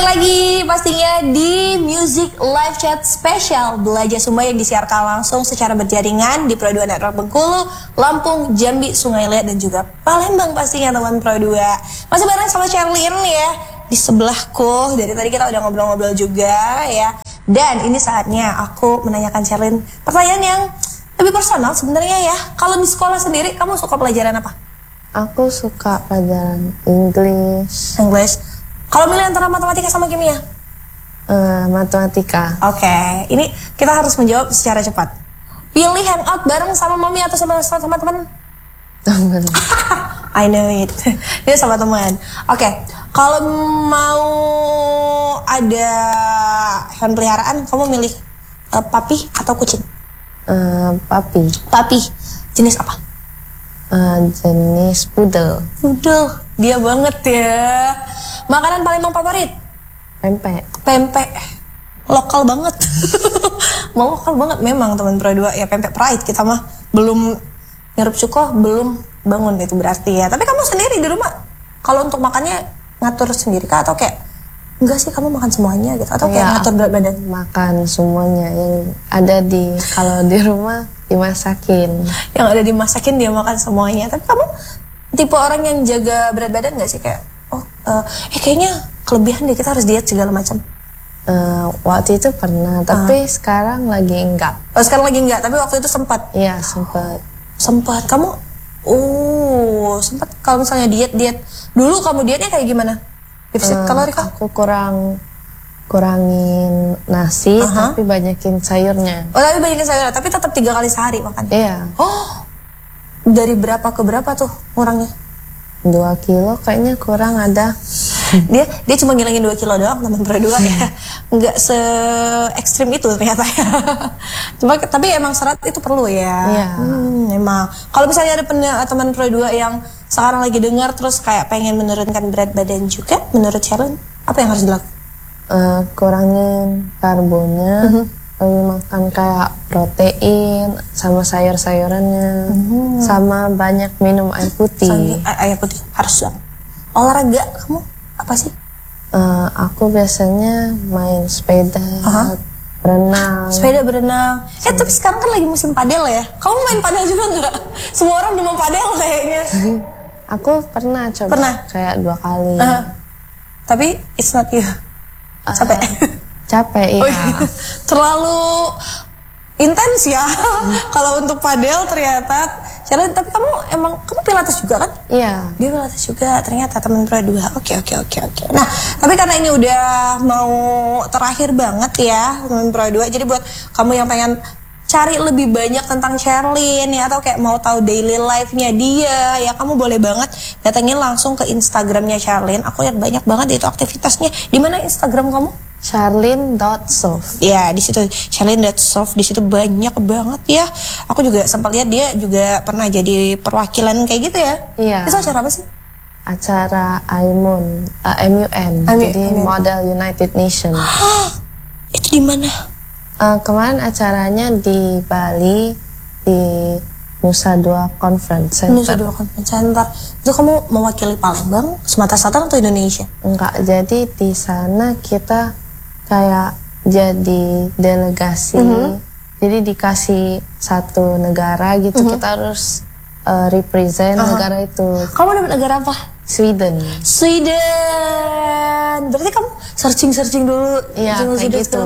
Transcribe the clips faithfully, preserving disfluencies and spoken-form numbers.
lagi pastinya di Music Live Chat Special Belajar Sumba yang disiarkan langsung secara berjaringan di Pro dua Network Bengkulu, Lampung, Jambi, Sungai Liat, dan juga Palembang pastinya teman Pro dua. Masih bareng sama Sherlyn ya, di sebelahku. Dari tadi kita udah ngobrol-ngobrol juga ya. Dan ini saatnya aku menanyakan Sherlyn pertanyaan yang lebih personal sebenarnya ya. Kalau di sekolah sendiri, kamu suka pelajaran apa? Aku suka pelajaran English. English. Kalau milih antara matematika sama kimia? Uh, matematika. Oke, okay. Ini kita harus menjawab secara cepat. Pilih hangout bareng sama mami atau sama sama teman? Teman. I know it. Ini sama teman. Oke, okay. Kalau mau ada hewan peliharaan, kamu milih uh, papi atau kucing? Uh, papi. Papi. Jenis apa? Uh, jenis poodle. Poodle. Dia banget ya. Makanan Palembang favorit? Pempek. Pempek. Lokal banget. Mau lokal banget memang teman Pro dua ya, pempek pride kita mah. Belum nyerup cukoh, belum bangun itu berarti ya. Tapi kamu sendiri di rumah kalau untuk makannya ngatur sendiri kah atau kayak enggak sih kamu makan semuanya gitu atau kayak ya, ngatur berat badan? Makan semuanya yang ada di kalau di rumah dimasakin. Yang ada dimasakin dia makan semuanya. Tapi kamu tipe orang yang jaga berat badan nggak sih kayak oh uh, eh kayaknya kelebihan deh kita harus diet segala macam? Uh, waktu itu pernah, tapi uh. sekarang lagi enggak. Oh sekarang lagi enggak, tapi waktu itu sempat. Iya sempat. Sempat. Kamu, oh sempat kalau misalnya diet diet. Dulu kamu dietnya kayak gimana? Defisit uh, kalori kah? Aku kurang kurangin nasi, uh-huh. tapi banyakin sayurnya. Oh tapi banyakin sayurnya, tapi tetap tiga kali sehari makan? Iya. Oh dari berapa ke berapa tuh kurangnya? Dua kilo kayaknya kurang ada. Dia dia cuma ngilangin dua kilo doang teman Pro dua ya. Nggak se ekstrim itu ternyata ya. Cuma tapi emang serat itu perlu ya. Iya. Hmm, emang. Kalau misalnya ada teman Pro dua yang sekarang lagi dengar terus kayak pengen menurunkan berat badan juga, menurut Sherlyn apa yang harus dilakukan? Uh, kurangin karbonnya. Uh-huh. Lebih makan kayak protein sama sayur-sayurannya, hmm. sama banyak minum air putih. Sambil, air putih harus dong. Olahraga kamu apa sih? Uh, aku biasanya main sepeda, uh-huh. berenang. Sepeda berenang. Eh tapi sekarang kan lagi musim padel ya. Kamu main padel juga nggak? Semua orang mau padel kayaknya. Aku pernah coba. Pernah? Kayak dua kali. Uh-huh. Tapi it's not you. Capek. Uh, Capek ya. Oh, iya. Terlalu intens ya. Kalau untuk padel ternyata. Sherlyn, tapi kamu emang kamu pilates juga kan? Iya. Dia pilates juga ternyata teman Pro dua. Oke oke oke oke. Nah, tapi karena ini udah mau terakhir banget ya teman Pro dua. Jadi buat kamu yang pengen cari lebih banyak tentang Sherlyn ya atau kayak mau tahu daily life-nya dia ya kamu boleh banget datengin langsung ke Instagramnya Sherlyn. Aku lihat banyak banget itu aktivitasnya. Di mana Instagram kamu? Sherlyn dot soft. Ya di situ Sherlyn dot soft, di situ banyak banget ya. Aku juga sempat lihat dia juga pernah jadi perwakilan kayak gitu ya. Iya. Itu acara apa sih? Acara I M U N, uh, M U N, jadi Model United Nations. Itu di mana? Uh, kemarin acaranya di Bali di Nusa Dua Conference Center. Nusa Dua Conference Center. Itu kamu mewakili Palembang, Sumatera Selatan atau Indonesia? Enggak, jadi di sana kita kayak jadi delegasi. Mm-hmm. Jadi dikasih satu negara gitu, mm-hmm. kita harus uh, represent uh-huh. negara itu. Kamu dapat negara apa? Sweden. Sweden. Berarti kamu searching-searching dulu. Iya, kayak gitu.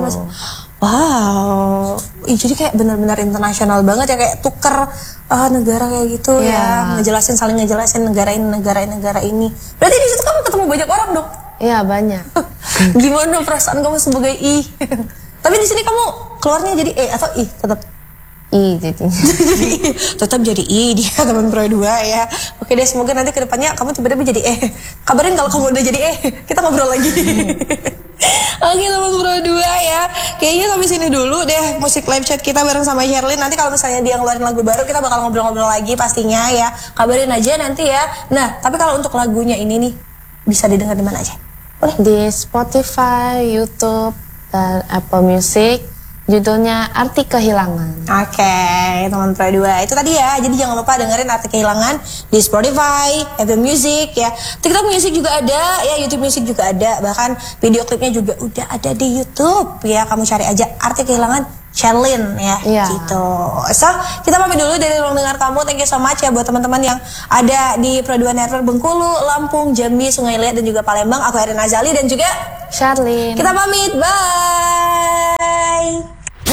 Wow, Ih, jadi kayak benar-benar internasional banget ya, kayak tuker uh, negara kayak gitu yeah. ya, ngejelasin saling ngejelasin negara ini negara ini negara ini. Berarti di situ kamu ketemu banyak orang dong? Iya banyak. Gimana perasaan kamu sebagai I? Tapi di sini kamu keluarnya jadi E atau I tetap? I jadi. Tetap jadi I dia teman Pro dua ya. Oke deh, semoga nanti kedepannya kamu tiba-tiba jadi E. Kabarin kalau kamu udah jadi E, kita ngobrol lagi. Oke teman Pro dua ya. Kayaknya sampai sini dulu deh musik live chat kita bareng sama Sherlyn. Nanti kalau misalnya dia ngeluarin lagu baru kita bakal ngobrol-ngobrol lagi pastinya ya. Kabarin aja nanti ya. Nah, tapi kalau untuk lagunya ini nih bisa didengar di mana aja? Boleh? Di Spotify, YouTube, dan Apple Music. judulnya Arti Kehilangan. Oke, teman Pro dua. Itu tadi ya. Jadi jangan lupa dengerin Arti Kehilangan di Spotify, Apple Music ya. TikTok Music juga ada, ya YouTube Music juga ada. Bahkan video klipnya juga udah ada di YouTube ya. Kamu cari aja Arti Kehilangan Sherlyn ya, Iya. gitu. So, kita pamit dulu dari ruang dengar kamu. Thank you so much ya buat teman-teman yang ada di Pro dua Network Bengkulu, Lampung, Jambi, Sungai Liat dan juga Palembang. Aku Erin Azali dan juga Sherlyn. kita pamit. Bye.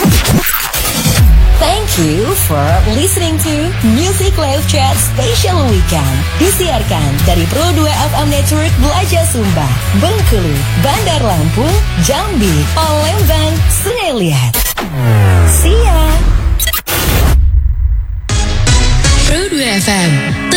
Thank you for listening to Music Live Chat Special Weekend. Disiarkan dari Pro dua F M Network Belajar Sumba, Bengkulu, Bandar Lampung, Jambi, Palembang, Sungai Liat. See ya. Pro dua F M.